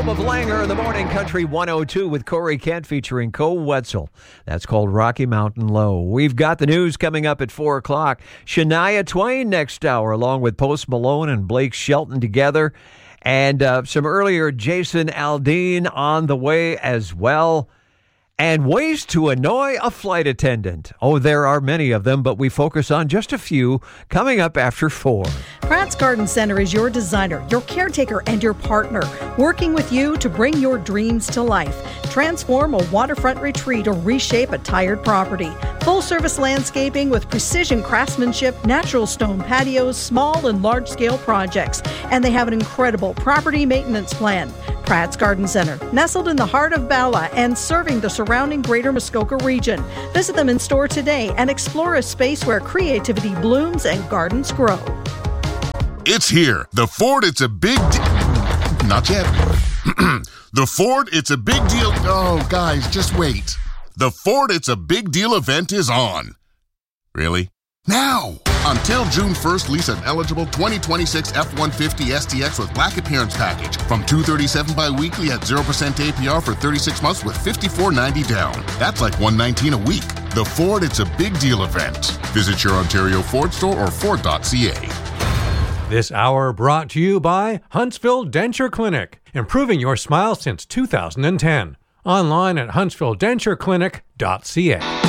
home of Langer in the Morning Country 102 with Corey Kent featuring Cole Wetzel. That's called Rocky Mountain Low. We've got the news coming up at 4 o'clock. Shania Twain next hour, along with Post Malone and Blake Shelton together. And some earlier Jason Aldean on the way as well. And ways to annoy a flight attendant. Oh, there are many of them, but we focus on just a few coming up after 4. Pratt's Garden Center is your designer, your caretaker, and your partner, working with you to bring your dreams to life. Transform a waterfront retreat or reshape a tired property. Full-service landscaping with precision craftsmanship, natural stone patios, small and large-scale projects. And they have an incredible property maintenance plan. Pratt's Garden Center, nestled in the heart of Bala and serving the surrounding greater Muskoka region. Visit them in store today and explore a space where creativity blooms and gardens grow. It's here. The Ford It's a Big Deal. Not yet. The Ford It's a Big Deal. Oh, guys, just wait. The Ford It's a Big Deal event is on. Really? Now! Until June 1st, lease an eligible 2026 F-150 STX with black appearance package from $237 bi-weekly at 0% APR for 36 months with $54.90 down. That's like $119 a week. The Ford It's a Big Deal event. Visit your Ontario Ford store or Ford.ca. This hour brought to you by Huntsville Denture Clinic, improving your smile since 2010. Online at huntsvilledentureclinic.ca.